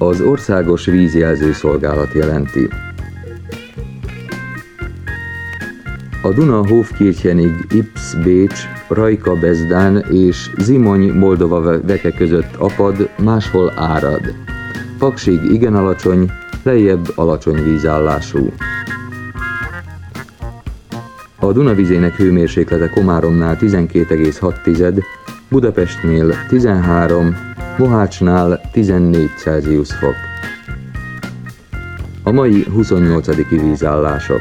az Országos Vízjelzőszolgálat jelenti. A Duna Hofkirchenig Ips Bécs, Rajka Bezdán és Zimony Moldova veke között apad, máshol árad. Paksig igen alacsony, lejjebb alacsony vízállású. A Duna vizének hőmérséklete Komáromnál 12,6, Budapestnél 13, Mohácsnál 14 Celsius fok. A mai 28. vízállások.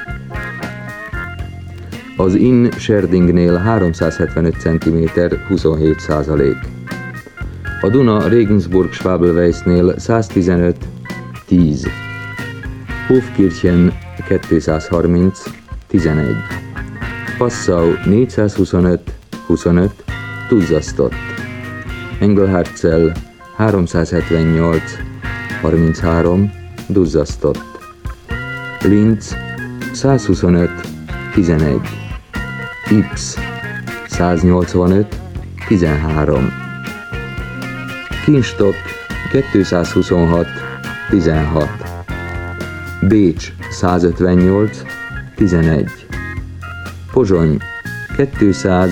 Az Inn Serdingnél 375 cm, 27%. A Duna Regensburg-Schwabelweissnél 115, 10. Hofkirchen 230, 11. Passau 425, 25, duzzasztott. Engelhardzell 378, 33, duzzasztott. Linz 125, 11. Ips 185, 13. Kinstock 226, 16. Bécs 158, 11. Pozsony 200,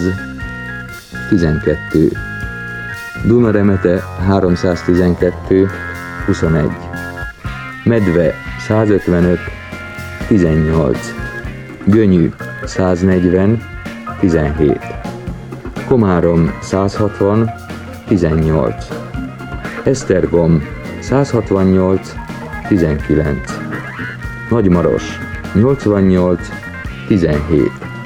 12. Dunaremete 312, 21. Medve 155, 18. Gönyű 140, 17. Komárom 160, 18. Esztergom 168, 19. Nagymaros 88, 17.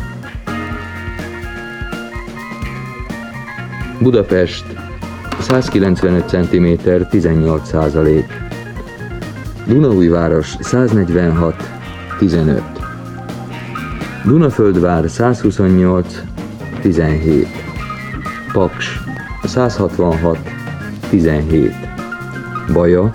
Budapest 195 cm, 18%. Dunaújváros 146, 15. Dunaföldvár 128, 17. Paks 166, 17. Baja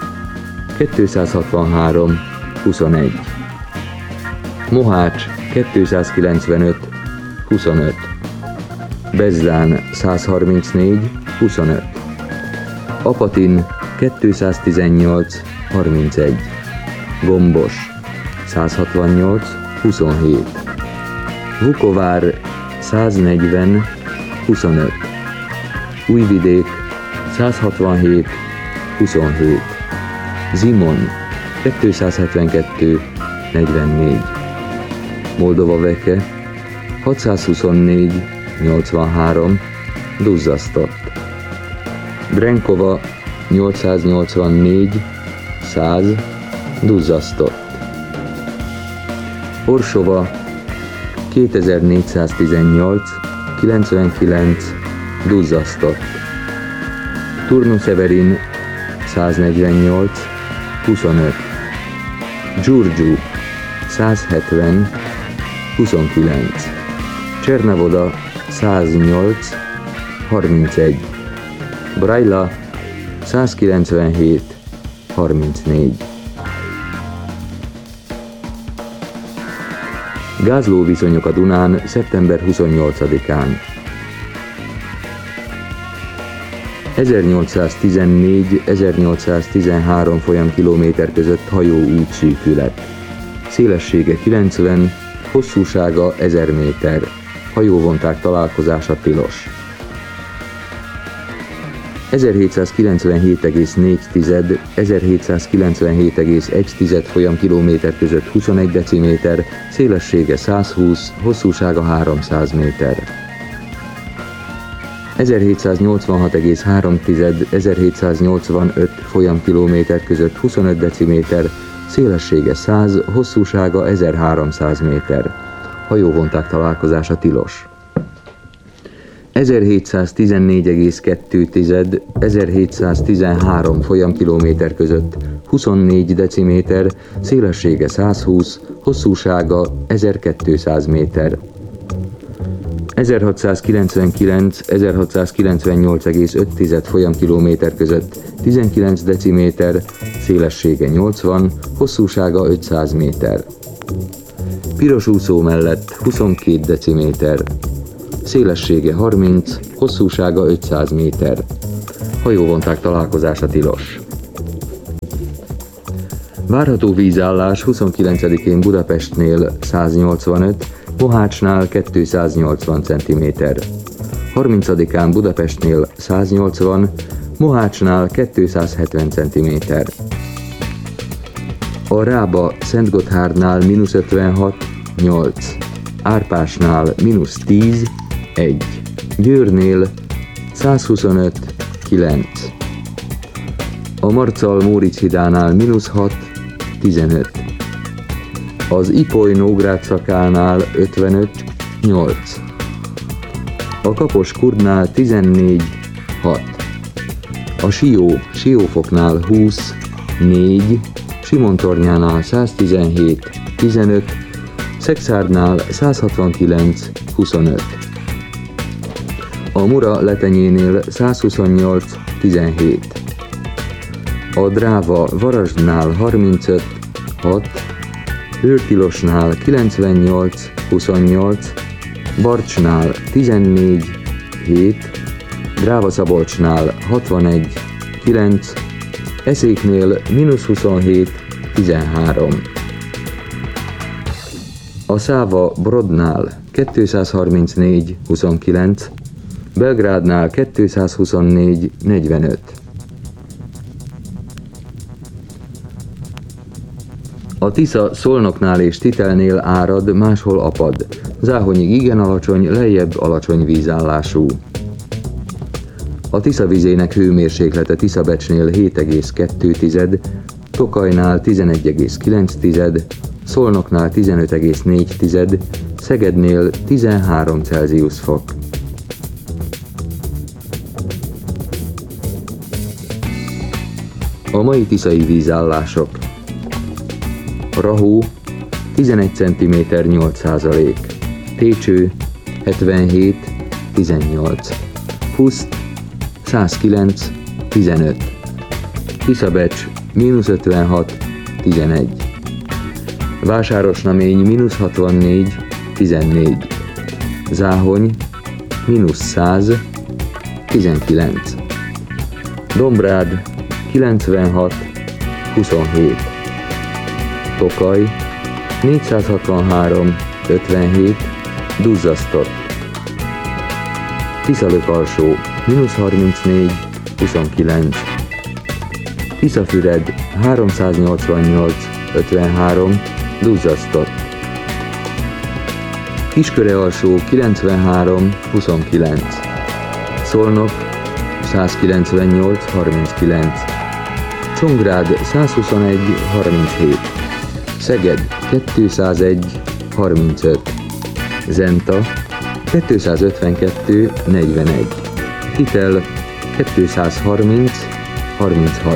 263, 21. Mohács 295, 25. Bezdán 134, 25. Apatin 218, 31. Gombos 168, 27. Vukovár 140, 25. Újvidék 167, 27. Zimon 272, 44. Moldova veke 624, 83, duzzasztott. Brenkova 884, 100, duzzasztott. Orsova 2418, 99, duzzasztott. Turnu-Severin 148, 25. Giurgiu 170, 29. Csernavoda 108, 31. Brajla 197, 34. Gázlóviszonyok a Dunán szeptember 28-án. 1814-1813 folyamkilométer között hajóút szűkület. Szélessége 90, hosszúsága 1000 méter. Hajóvonták találkozása tilos. 1797,4-1797,1 folyamkilométer között 21 deciméter, szélessége 120, hosszúsága 300 méter. 1786,3-1785 folyamkilométer között 25 deciméter, szélessége 100, hosszúsága 1300 méter. Hajóvonták találkozása tilos. 1714,2-1713 folyamkilométer között 24 deciméter, szélessége 120, hosszúsága 1200 méter. 1699-1698,5 folyamkilométer között 19 deciméter, szélessége 80, hosszúsága 500 méter. Piros úszó mellett 22 deciméter, szélessége 30, hosszúsága 500 méter. Hajóvonták találkozása tilos. Várható vízállás 29-én Budapestnél 185, Mohácsnál 280 cm. 30-án Budapestnél 180, Mohácsnál 270 cm. A Rába Szentgotthárdnál -56, 8, Árpásnál -10, 1, Győrnél 125, 9. A Marcal-Móricz hidánál -6, 15. Az Ipoly-Nógrád szakánál 55, 8. A Kapos-Kurdnál 14, 6. A Siófoknál 20, 4. Simontornyánál 117, 15. Szexárdnál 169, 25. A Mura-Letenyénél 128, 17. A Dráva Varasdnál 35, 6, Hőrtilosnál 98, 28, Barcsnál 14, 7, Dráva-Szabolcsnál 61, 9, Eszéknél -27, 13. A Száva Brodnál 234, 29, Belgrádnál 224, 45. A Tisza Szolnoknál és Titelnél árad, máshol apad. Záhonyig igen alacsony, lejjebb alacsony vízállású. A Tisza vizének hőmérséklete Tiszabecsnél 7,2, Tokajnál 11,9, Szolnoknál 15,4, Szegednél 13 Celsius fok. A mai tiszai vízállások: Rahó 11 cm 8%, Técső 77, 18, Huszt 109, 15, Tiszabecs -56, 11, Vásárosnamény -64, 14, Záhony -100, 19, Dombrád 96, 27, Tokaj 463, 57, duzzasztott, Tiszalök-alsó -34, 29, Tiszafüred 388, 53, duzzasztott, Kisköre-alsó 93, 29, Szolnok 198, 39, Csongrád 121, 37, Szeged 201, 35, Zenta 252, 41, Titel 230, 36.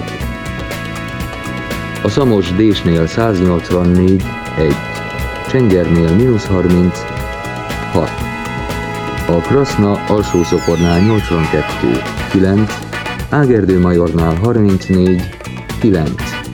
A Szamos-Désnél 184, 1, Csengernél -30, 6. A Kraszna Alsó-Szopornál 82, 9, Ágerdő-Majornál 34, 9.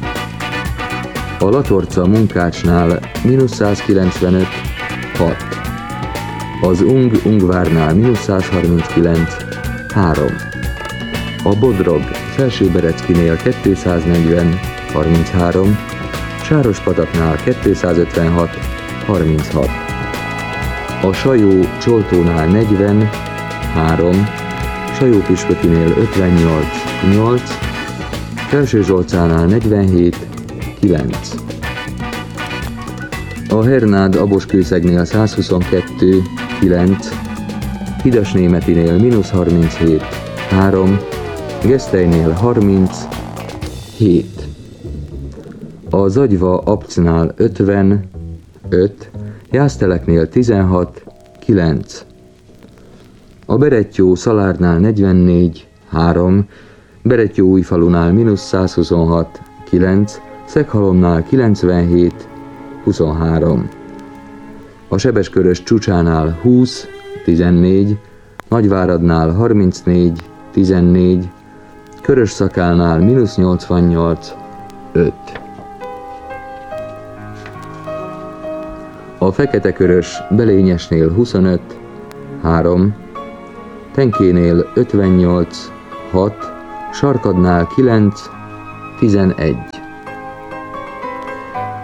A Latorca Munkácsnál -195, 6. Az Ungvárnál -139, 3. A Bodrog Felsőbereckinél 240, 33, Sárospataknál 256, 36. A Sajó Csoltónál 40, 3, Sajó-Püspökinél 58, 8, Felső-Zsolcánál 47, 9. A Hernád Aboskőszegnél 122, 9, Hidasnémetinél -37, 3, Gesztelynél 30, 7. A Zagyva Abcnál 50, 5, Jászteleknél 16, 9. A Berettyó Szalárnál 44, 3, Berettyóújfalunál -126, 9, Szeghalomnál 97, 23. A Sebeskörös Csúcsánál 20, 14, Nagyváradnál 34, 14, Körös-Szakálnál -88, 5. A Fekete-Körös Belényesnél 25, 3, Tenkénél 58, 6, Sarkadnál 9, 11.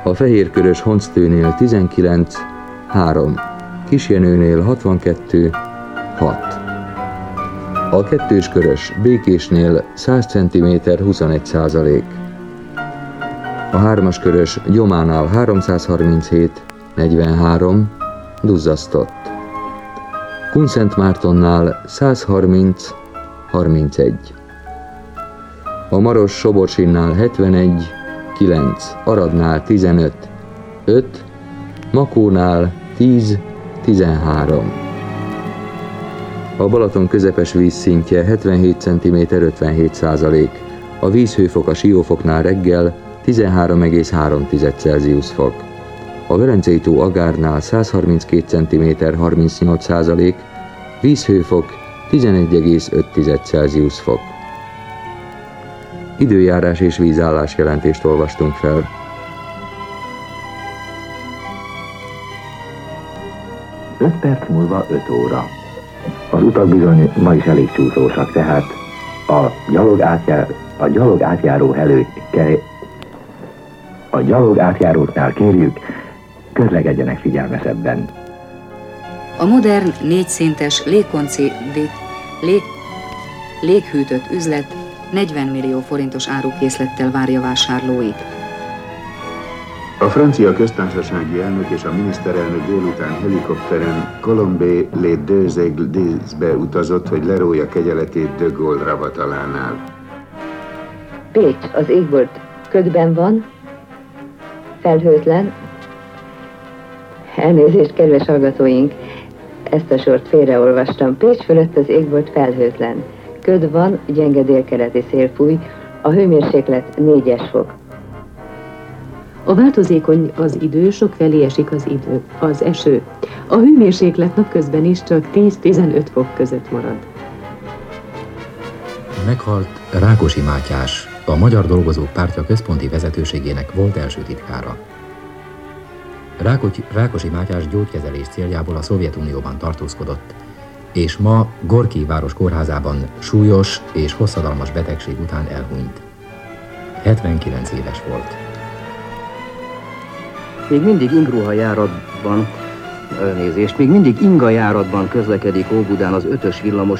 a fehérkörös honctőnél 19,3, Kisjenőnél 62,6. A kettőskörös békésnél 100 cm 21%. A hármaskörös gyománál 337,43, duzzasztott. Kunszentmártonnál 130,31. A Maros Soborsinnál 71,9, Aradnál 15,5, Makónál 10,13. A Balaton közepes vízszintje 77 cm 57%. A vízhőfok a Siófoknál reggel 13,3 Celsius fok. A Velencei tó Agárnál 132 cm 38%, vízhőfok 11,5 Celsius fok. Időjárás és vízállás jelentést olvastunk fel. Öt perc múlva 5 óra. Az utak bizony ma is elég csúszósak, tehát a gyalog átjáróknál kérjük, közlekedjenek figyelmesebben. A modern, 4 szintes léghűtött üzlet 40 millió forintos árukészlettel várja vásárlóit. A francia köztársasági elnök és a miniszterelnök délután helikopteren Colombey-les-Deux-Églises-be utazott, hogy lerója kegyeletét de Gaulle ravatalánál. Pécs, az égbolt ködben van, felhőtlen. Elnézést, kedves hallgatóink, ezt a sort félreolvastam. Pécs fölött az égbolt felhőtlen. Köd van, gyenge délkeleti szél fúj, a hőmérséklet 4-es fok. A változékony az idő, sokfelé esik az eső. A hőmérséklet napközben is csak 10-15 fok között marad. Meghalt Rákosi Mátyás, a Magyar Dolgozók Pártja központi vezetőségének volt első titkára. Rákosi Mátyás gyógykezelés céljából a Szovjetunióban tartózkodott, és ma Gorki város kórházában súlyos és hosszadalmas betegség után elhunyt. 79 éves volt. Még mindig Inga járatban közlekedik Óbudán az 5-ös villamos.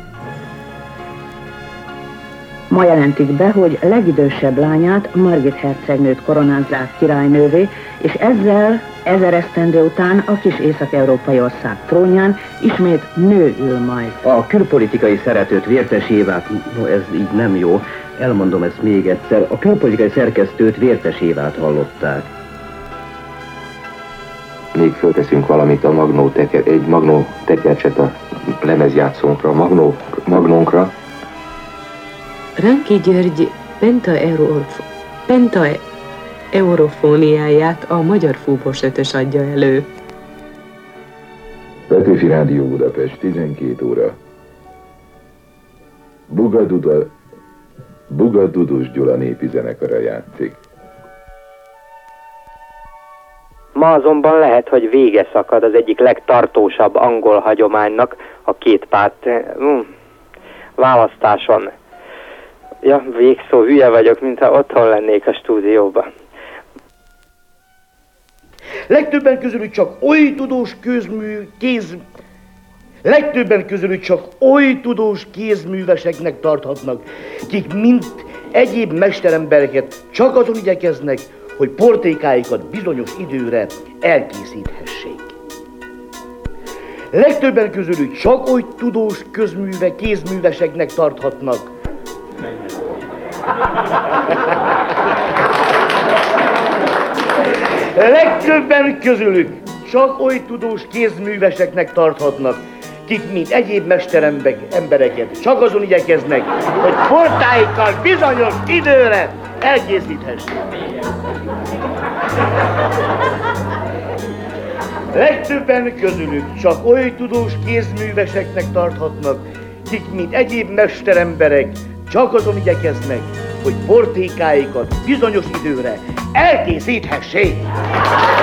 Ma jelentik be, hogy legidősebb lányát, Margit hercegnőt koronázzák királynővé, és ezzel 1000 esztendő után a kis észak-európai ország trónján ismét nő ül majd. A külpolitikai szeretőt, Vértes Évát, ez így nem jó, elmondom ezt még egyszer, a külpolitikai szerkesztőt, Vértes Évát hallották. Még fölteszünk valamit egy magnó tekercset a lemezjátszónkra, magnónkra. Ránki György pentaeurofóniáját a Magyar Fúvós Ötös adja elő. Petőfi Rádió Budapest, 12 óra. Buga Dudus Gyula népi zenekara játszik. Ma azonban lehet, hogy vége szakad az egyik legtartósabb angol hagyománynak, a két párt választáson. Ja, végszó, hülye vagyok, mintha otthon lennék a stúdióban. Legtöbben közülük csak oly tudós kézműveseknek tarthatnak, kik mint egyéb mesterembereket csak azon igyekeznek, hogy portékáikat bizonyos időre elkészíthessék. Legtöbben közülük csak oly tudós kézműveseknek tarthatnak, legtöbben közülük csak oly tudós kézműveseknek tarthatnak, kik mint egyéb mesterembereket csak azon igyekeznek, hogy portáikkal bizonyos időre elkészíthessék. Legtöbben közülük csak oly tudós kézműveseknek tarthatnak, kik mint egyéb mesteremberek csak azon igyekeznek, hogy portékáikat bizonyos időre elkészíthessék.